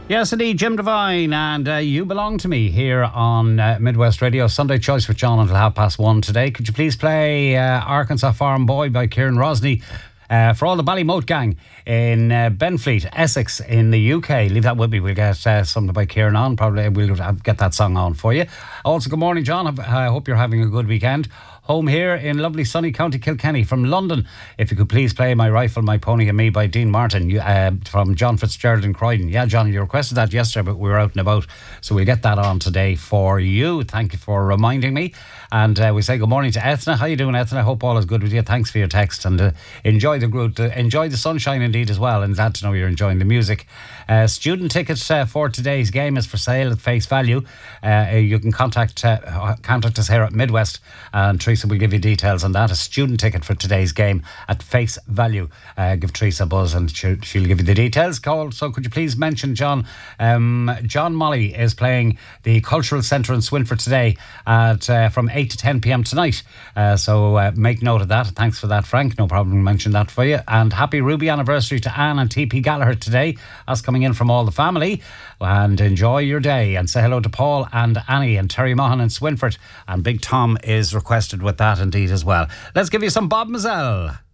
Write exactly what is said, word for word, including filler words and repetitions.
Yes, indeed, Jim Devine, and uh, You Belong to Me here on uh, Midwest Radio. Sunday Choice with John until half past one today. Could you please play uh, Arkansas Farm Boy by Kieran Rosny uh, for all the Ballymote gang in uh, Benfleet, Essex in the U K. Leave that with me. We'll get uh, something by Kieran on. Probably we'll get that song on for you. Also, good morning, John. I hope you're having a good weekend. Home here in lovely sunny County Kilkenny from London. If you could please play My Rifle, My Pony and Me by Dean Martin you, uh, from John Fitzgerald in Croydon. Yeah, John, you requested that yesterday, but we were out and about. So we'll get that on today for you. Thank you for reminding me. And uh, we say good morning to Ethna. How you doing, Ethna? I hope all is good with you. Thanks for your text. And uh, enjoy the group, uh, enjoy the sunshine indeed as well. And glad to know you're enjoying the music. Uh, student tickets uh, for today's game is for sale at face value. Uh, you can contact uh, contact us here at Midwest, and Teresa will give you details on that. A student ticket for today's game at face value. Uh, give Teresa a buzz and she'll, she'll give you the details. Call. So could you please mention, John, um, John Molly is playing the Cultural Centre in Swinford today at uh, from eight to ten p.m. tonight. Uh, so uh, make note of that. Thanks for that, Frank. No problem, mention that for you. And happy Ruby anniversary to Anne and T P Gallagher today. That's coming in from all the family. And enjoy your day. And say hello to Paul and Annie and Terry Mahan in Swinford. And Big Tom is requested with that indeed as well. Let's give you some Bob Mazzell.